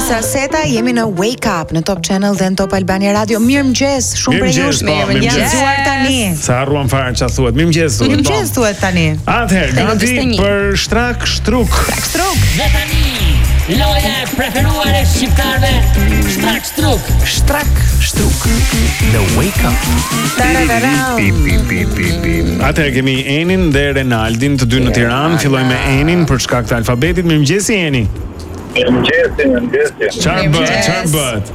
Elisa Seta, jemi në Wake Up në Top Channel dhe në Top Albania Radio. Mirëmëngjes, shumë prej jush. Mirëmëngjes tani. Sa harruan fare çfarë thuhet. Mirëmëngjes thuhet. Mirëmëngjes thuhet tani. Atëherë, gati për shtrak shtruk. Dhe tani, loja e preferuar e shqiptarëve, shtrak shtruk. Shtrak shtruk në Wake Up. Atëherë kemi Enin dhe Renaldin, të dy në Tiranë. Fillojmë me Enin për shkak të alfabetit. Mirëmëngjes Eni. Mirëmëngjes. Çfarë bëhet?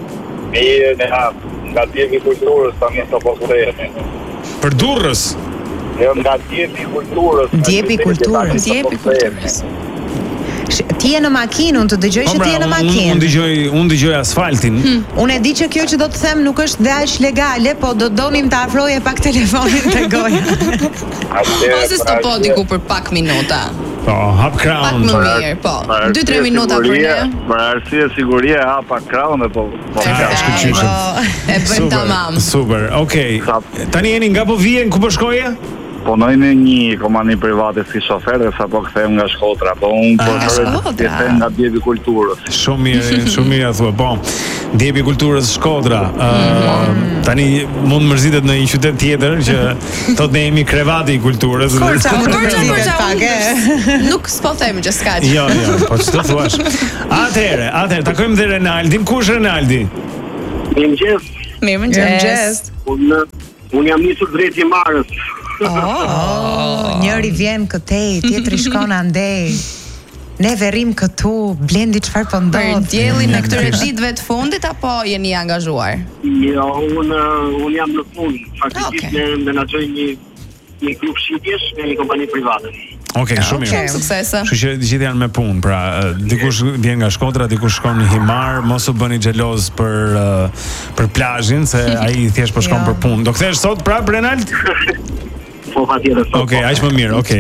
Nga djepi kulturës, ta një të posurejemi. Për Durrës. Jo, nga djepi kulturës. Djepi kulturës. Ti je në makinë, unë të dëgjoj që ti je në makinë. Unë dëgjoj asfaltin. Unë e di që kjo që do të them nuk është dhe aq legale, po do donim të afroje pak telefonin te goja. Ose stopo diku për pak minuta. Po, hap Pak crown. më mirë, po. 2-3 minuta për ne. Për arsye sigurie hapa crown dhe po. E bëjmë tamam. Super, okay. Tani Eni nga po vjen, ku po shkoje? Punoj në një kompani private si shofer dhe sapo kthehem nga Shkodra, po unë po nga djepi kulturës. Shumë mirë thua, po. Djepi kulturës Shkodra. Tani mund mërzitet në një qytet tjetër që thot ne jemi krevati i kulturës. Korça, nuk s'po them që s'ka. Jo, po ç'do thuash. Atëherë, takojmë dhe Renaldin. Ku është Renaldi? Mirëmëngjes. Unë jam nisur drejt Himarës. Njëri vjen këtej, tjetri shkon andej. Ne verrim këtu, Blendi çfarë po ndodh? Për diellin e këtyre ditëve të fundit apo jeni angazhuar? Jo, unë jam në punë. Faktikisht ne menaxhoj një klub shitjesh në një kompani private. Okej, shumë mirë. Suksese. Kështu që gjithë janë me punë. Pra, dikush vjen nga Shkodra, dikush shkon në Himar, mos u bëni xheloz për plazhin se ai thjesht po shkon për punë. Do kthesh sot prap Renald? Po patjetër. Okej, aq më mirë, okej.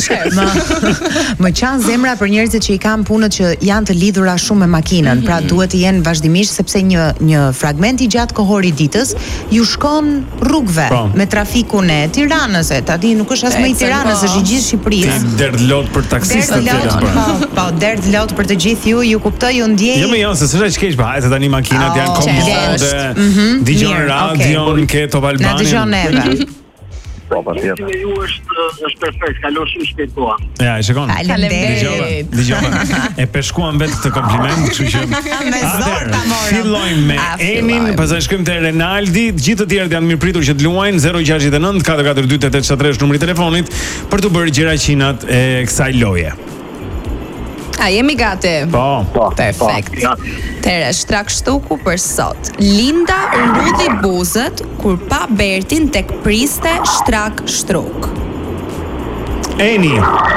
Më kanë zemra për njerëzit që i kanë punët që janë të lidhura shumë me makinën. Pra duhet të jenë vazhdimisht sepse një fragment i gjatë kohor i ditës ju shkon rrugëve me trafikun e Tiranës. Tani nuk është as më i Tiranës, është i gjithë Shqipërisë. Derdhlot për taksistët tjerë. Po, derdhlot për të gjithë ju kuptoj, ju ndjej. Jo, se s'është aq keq, hajde tani makinat janë komode. Dëgjon radion, ke Top Albania. Na dëgjon neve. Po, patjetër. Ju është perfekt, kalon shumë shpejt koha. Ja, e shikon. Dëgjova. E peshkuam vetë këtë kompliment, kështu që me zor ta morëm. Fillojmë me Enin, pastaj shkojmë te Renaldi, gjithë të tjerët janë mirëpritur që të luajnë 069 442 873 numri i telefonit për të bërë gjëraçinat e kësaj loje. A jemi gati? Po. Perfekt. Tere, shtrak shtuku për sot. Linda rudhi buzët kur pa Bertin tek priste shtrak shtruk. Eni.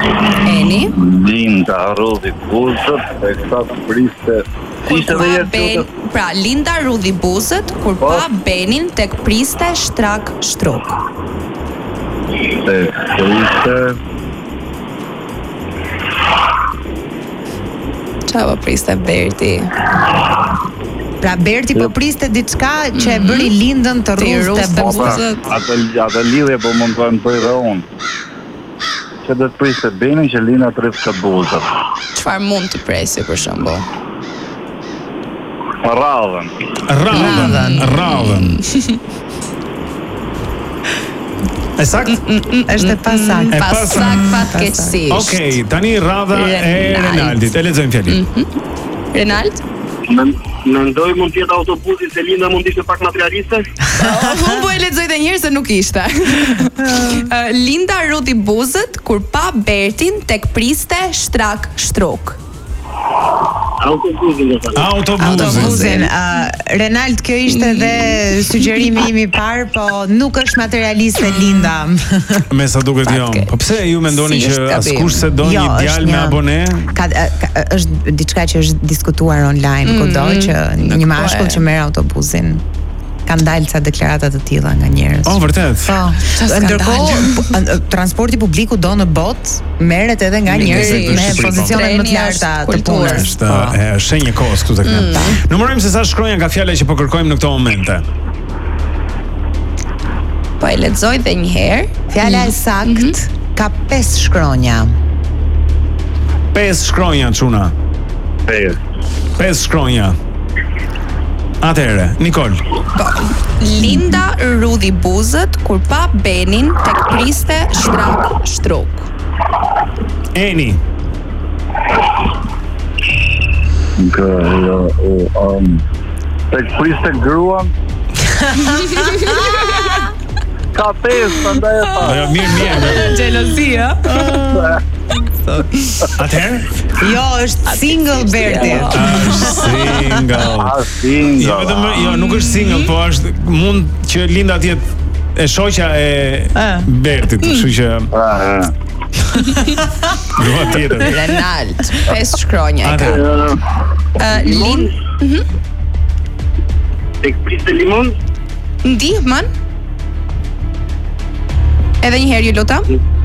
Linda rudhi buzët tek priste. Pra, Linda rudhi buzët kur pa Benin tek priste shtrak shtruk. Tek priste. Çfarë priste Berti? Pra Berti po priste diçka që e bëri Lindën të rruzte buzët. Atë lidhje po mund të bëj dhe unë. Që do të priste Benin që Linda të rruzte buzët. Çfarë mund të presë për shembull? Radhën. E sakt? Është pasakt. Pasakt fatkeqësisht. Okej, tani radha e Renaldit. E lexojmë fjalën. Renald? Mendoj mund të jetë autobusi se Linda mund të ishte pak materialiste. Unë po e lexoj edhe një herë se nuk ishte. Linda rudhi buzët kur pa Bertin tek priste shtrak shtruk. Autobusin. Renald, kjo ishte dhe sugjerimi im i parë, po nuk është materialiste Linda. Me sa duket jo. Po pse ju mendoni që askush se do një djalë me abone? Është diçka që është diskutuar online kudo që një mashkull që merr autobusin. Kanë dalë ca deklarata të tilla nga njerëz. Vërtet. Po. Ndërkohë transporti publiku do në botë merret edhe nga njerëz me pozicione më të larta të punës. Është shenjë kohës këtu tek ne. Numërojmë se sa shkronja nga fjala që po kërkojmë në këto momente. Po e lexoj edhe një herë. Fjala e sakt ka 5 shkronja. 5 shkronja çuna. 5. 5 shkronja. Atëherë, Nikol. Linda rudhi buzët kur pa Benin tek priste shtrak shtrok. Eni. Tek priste gruan. Ka 5, prandaj e pa. Mirë. Xhelozia. Atëherë? Jo, është single Berti. Single. Jo, nuk është single, po është mund që Linda të jetë e shoqja e Bertit, kështu që Grua tjetër. Renald, 5 shkronja e ka. Lind. Tek priste limon? Ndihmën. Edhe një herë ju lutem.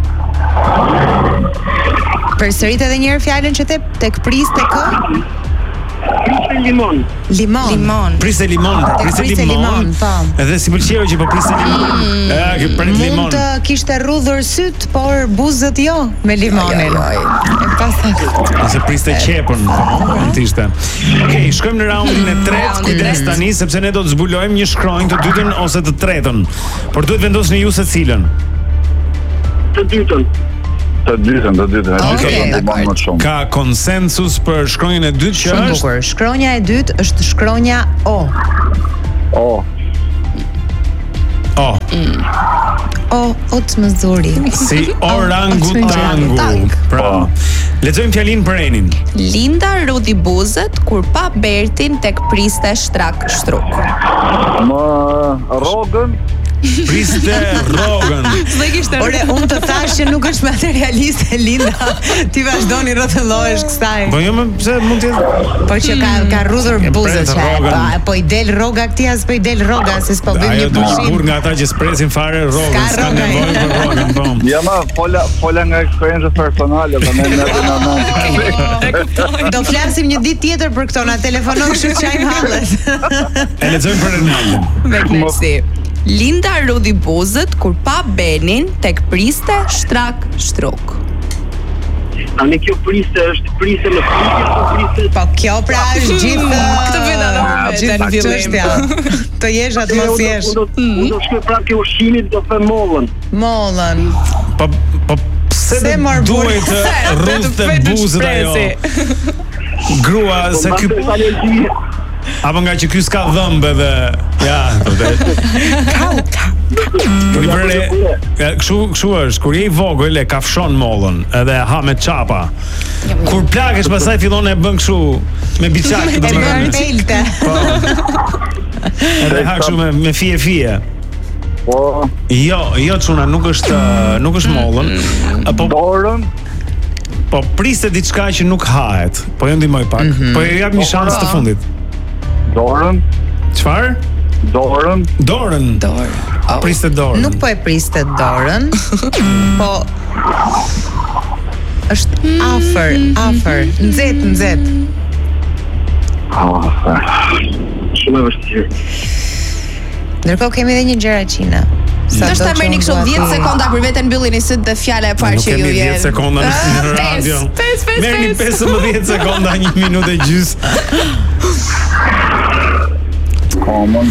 Përsërit edhe një herë fjalën që tek priste kë? Priste limon. Limon. Priste limon. Po. Edhe si pëlqeu që po priste limon. Që pret limon. Mund të kishte rrudhur syt, por buzët jo me limonin. E pasakt. Ose priste qepën, mund të ishte. Okej, shkojmë në raundin e tretë. Kujdes tani sepse ne do të zbulojmë një shkronjë, të dytën ose të tretën. Por duhet vendosni ju se cilën. Të dytën. Ka konsensus për shkronjën e dytë që Shumë bukur. Shkronja e dytë është shkronja O. O të më zuri. Si orangutangu. Pra, lexojmë fjalinë për Enin. Linda rudhi buzët kur pa Bertin tek priste shtrak shtruk. Rogën. Priste rogën. Ore, unë të thash që nuk është materialiste Linda. Ti vazhdoni rrotullohesh kësaj. Po jo, pse mund të Po që ka rrudhur buzët. Po i del rroga këtij as po i del rroga se s'po bëjmë një pushim. Ajo nga ata që spresin fare rrogën, s'ka nevojë për rrogën, po. Ja ma fola nga eksperiencë personale, po ne Do flasim një ditë tjetër për këto, na telefonon kështu çajm hallet. E lexojmë për Renaldin. Me kënaqësi. Linda rudhi buzët kur pa Benin tek priste shtrak shtruk. Ani kjo priste është priste në priste. Po kjo pra është gjithë Këtë veta gjithë çështja. Të jesh atë mos jesh. Unë do shkoj prapë ke ushqimit do them mollën. Po pse duhet të rrudhte buzët ajo? Grua se ky apo nga që ky s'ka dhëmbë dhe ja, kështu është, kur je i vogël e kafshon mollën edhe ha me çapa. Kur plakesh pastaj fillon e bën kështu me biçak, e bën pelte. Edhe ha kështu me fije. Po. Jo çuna, nuk është mollën. Apo dorën. Po priste diçka që nuk hahet. Po jo ndihmoj pak. Po ju jap një shans të fundit. Dorën. Çfarë? Dorën. Priste dorën. Nuk po e priste dorën. Po është afër, nxet. Shumë e vështirë. Ndërkohë kemi edhe një gjeraçina. Ndoshta merrni kështu 10 sekonda për veten mbyllini syt dhe fjala e parë që ju vjen. 10 sekonda në radio. Merrni 15 sekonda, 1 minutë e gjys. Common.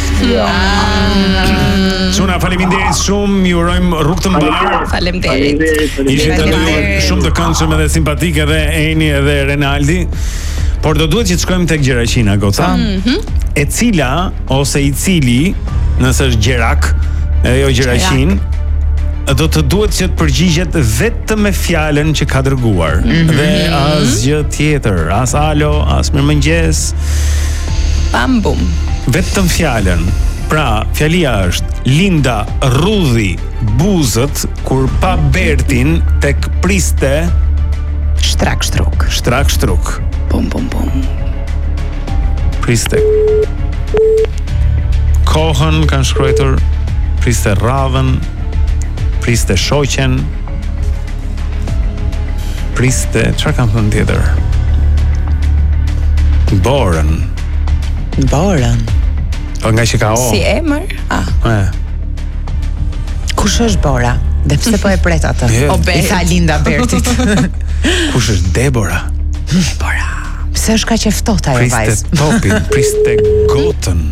Çuna, faleminderit shumë, ju urojmë rrugë të mbarë. Faleminderit. Ishit të shumë të këndshëm edhe simpatike edhe Eni edhe Renaldi. Por do duhet që të shkojmë tek Gjeraqina, goca. E cila ose i cili, nëse është Gjerak, edhe jo Gjeraqin, do të duhet që të përgjigjet vetëm me fjalën që ka dërguar. Dhe asgjë tjetër, as alo, as mirëmëngjes. Pam bum. Vetëm fjalën. Pra, fjalia është Linda rrudhi buzët kur pa Bertin tek priste shtrak shtruk. Bum. Priste kohën kanë shkruar, priste radhën, priste shoqen, priste çfarë kanë thënë tjetër? Borën. Po nga që ka o. Si emër? Kush është Bora? Dhe pse po e pret atë? I tha Linda Bertit. Kush është Debora? Pse është kaq e ftohtë ajo vajzë? Priste topin, priste gotën.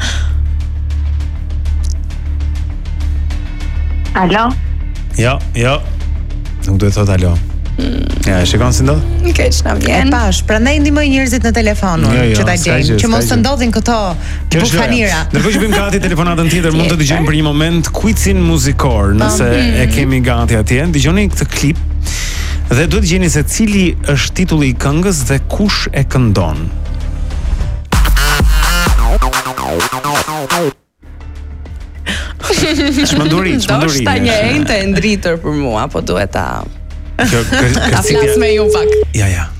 Alo? Jo. Nuk duhet thot alo. Ja, shikon si ndodh? Keq na E vjen. pash, prandaj ndihmoj njerëzit në telefonun Jo, që ta s'ka gjejnë, gjë, që mos s'ka të gjë. ndodhin këto bufanira. Ndërkohë që bëjmë gati telefonatën tjetër, mund të dëgjojmë për një moment quizin muzikor, nëse e kemi gati atje. Dëgjoni këtë klip dhe duhet të gjeni se cili është titulli i këngës dhe kush e këndon. Shmenduri. Do shta një ente e ndritër për mua, po duhet ta Kjo flas me ju pak. Ja.